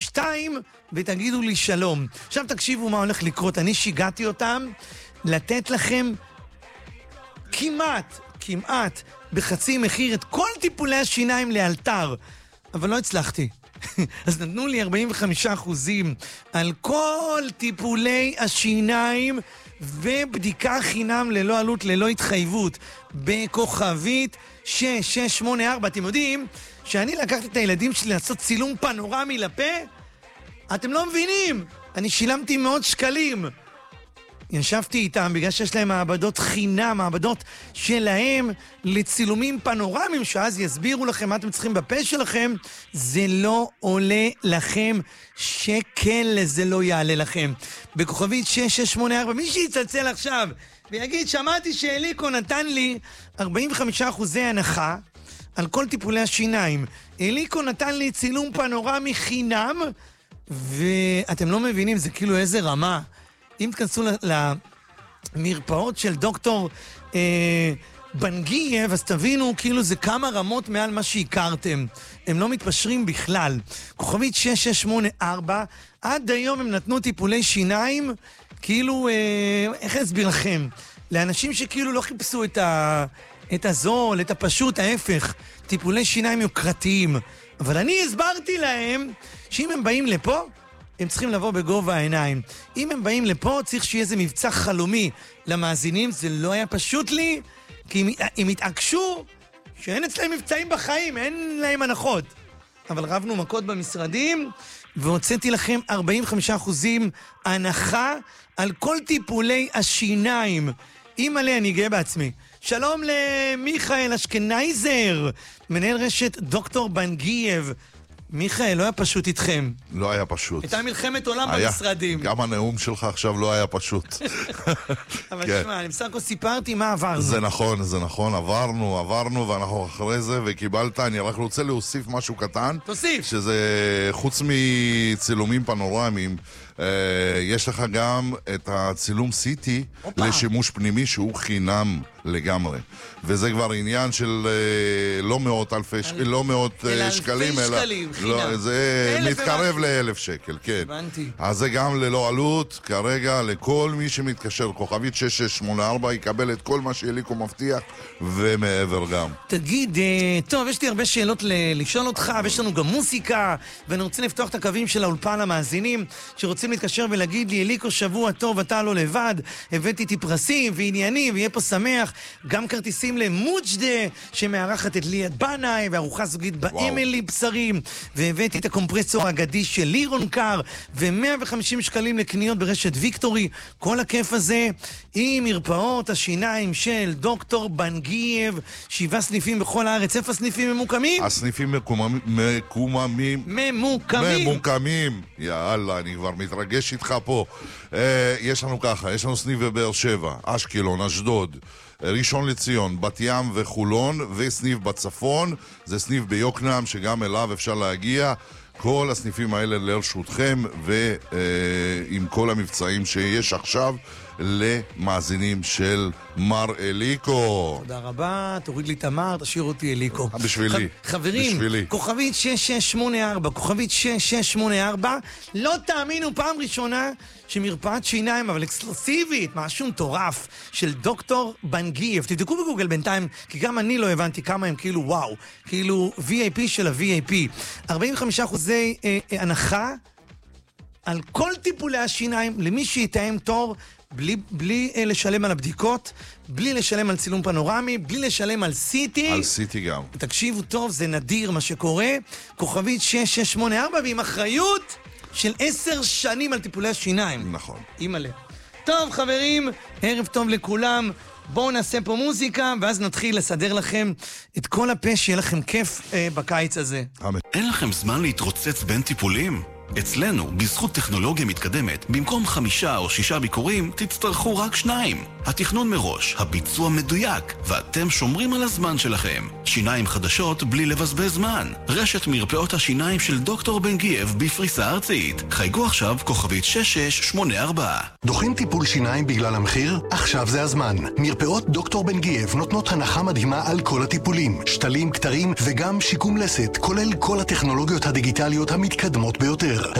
2 ותגידו לי שלום. עכשיו תקשיבו מה הולך לקרות. אני שיגעתי אותם לתת לכם כמעט בחצי מחיר את כל טיפולי השיניים לאלתר, אבל לא הצלחתי. אז נתנו לי 45% על כל טיפולי השיניים ובדיקה חינם ללא עלות, ללא התחייבות, בכוכבית 6684. אתם יודעים שאני לקחתי את הילדים שלי לעשות צילום פנורמי לפה? אתם לא מבינים, אני שילמתי מאות שקלים. ישבתי איתם בגלל שיש להם מעבדות חינם, מעבדות שלהם לצילומים פנורמיים, שאז יסבירו לכם מה אתם צריכים בפה שלכם. זה לא עולה לכם שקל, זה לא יעלה לכם. בכוכבית 6684, מי שיצלצל עכשיו ויגיד, שמעתי שאליקו נתן לי 45% הנחה על כל טיפולי השיניים. אליקו נתן לי צילום פנורמי חינם, ואתם לא מבינים, זה כאילו איזה רמה. אם תכנסו למרפאות של דוקטור בנגייב, אז תבינו, כאילו זה כמה רמות מעל מה שהכרתם. הם לא מתפשרים בכלל. כוכבית 6684, עד היום הם נתנו טיפולי שיניים, כאילו, איך אסביר לכם? לאנשים שכאילו לא חיפשו את הזול, את הפשוט, ההפך. טיפולי שיניים יוקרתיים. אבל אני הסברתי להם שאם הם באים לפה, הם צריכים לבוא בגובה העיניים. אם הם באים לפה, צריך שיהיה איזה מבצע חלומי למאזינים. זה לא היה פשוט לי, כי הם התעקשו שאין אצלהם מבצעים בחיים, אין להם הנחות. אבל רבנו מכות במשרדים, והוצאתי לכם 45% הנחה על כל טיפולי השיניים. אימא'לה, אני גאה בעצמי. שלום למיכאל אשכנייזר, מנהל רשת דוקטור בנגייב. מיכאל, לא היה פשוט איתכם. לא היה פשוט. הייתה מלחמת עולם במשרדים. גם הנאום שלך עכשיו לא היה פשוט. אבל תשמע, אני בסך הכל סיפרתי מה עברנו. זה נכון, זה נכון. עברנו, ואנחנו אחרי זה, וקיבלת, אני רק רוצה להוסיף משהו קטן. תוסיף. שזה חוץ מצילומים פנורמיים, יש לך גם את הצילום סיטי לשימוש פנימי שהוא חינם לגמרי. וזה כבר עניין של לא מאות שקלים, אלא זה מתקרב ל1,000 שקל, כן. הבנתי. אז זה גם ללא עלות, כרגע לכל מי שמתקשר, כוכבית 6684 יקבל את כל מה שאליקו מבטיח, ומעבר גם. תגיד, טוב, יש לי הרבה שאלות לשאול אותך, ויש לנו גם מוסיקה, ואני רוצה לפתוח את הקווים של האולפן למאזינים, שרוצים להתקשר ולהגיד לי, אליקו, שבוע טוב, אתה לא לבד, הבאתי איתי פרסים ועניינים, ויהיה פה שמח, גם כרטיסים למוג'דה, שמארחת את ליאת בנאי, וארוחה זוגית באמילי בשרים, והבאתי את הקומפרסור האגדי של לירון קר, ו150 שקלים לקניות ברשת ויקטורי. כל הכיף הזה עם מרפאות השיניים של דוקטור בנגייב, 7 סניפים בכל הארץ. איפה סניפים ממוקמים? הסניפים ממוקמים. יאללה, אני כבר מתרגש איתך פה. יש לנו ככה, יש לנו סניף בבאר שבע, אשקלון, אשדוד, ראשון לציון, בת ים וחולון, וסניף בצפון, זה סניף ביוקנעם שגם אליו אפשר להגיע. כל הסניפים האלה לרשותכם, ועם כל המבצעים שיש עכשיו למאזינים של מר אליקו. תודה רבה, תוריד לי תמר, תשאיר אותי אליקו. בשבילי. חברים, בשבילי. כוכבית 6684, כוכבית 6684, לא תאמינו, פעם ראשונה שמרפאת שיניים, אבל אקסקלוסיבית, משהו מטורף, של דוקטור בנגייב. תבדקו בגוגל בינתיים, כי גם אני לא הבנתי כמה הם כאילו וואו, כאילו VIP של ה-VIP. 45% הנחה על כל טיפולי השיניים, למי שיתאם תור, בלי לשלם על הבדיקות, בלי לשלם על צילום פנורמי, בלי לשלם על סיטי. על סיטי גם. תקשיבו טוב, זה נדיר מה שקורה. כוכבית 6684, ועם אחריות של 10 שנים על טיפולי השיניים. נכון. אימא'לה. טוב חברים, ערב טוב לכולם. בואו נעשה פה מוזיקה, ואז נתחיל לסדר לכם את כל הפה, שיהיה לכם כיף בקיץ הזה. אין לכם זמן להתרוצץ בין טיפולים? אצלנו, בזכות טכנולוגיה מתקדמת, במקום 5 או 6 ביקורים, תצטרכו רק 2. התכנון מראש, הביצוע מדויק, ואתם שומרים על הזמן שלכם. שיניים חדשות בלי לבזבז זמן. רשת מרפאות השיניים של דוקטור בנגייב בפריסה ארצית. חייגו עכשיו כוכבית 6684. דוחים טיפול שיניים בגלל המחיר? עכשיו זה הזמן. מרפאות דוקטור בנגייב נותנות הנחה מדהימה על כל הטיפולים. שתלים, קטרים וגם שיקום לסת, כולל כל הטכנולוגיות הדיגיטליות המתקדמות ביותר.